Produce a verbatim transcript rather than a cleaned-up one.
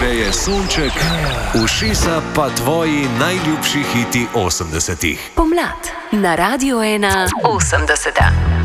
Greje sonček, ušesa pa tvoji najljubši hiti osemdesetih. Pomlad na Radiu ena osemdeseta.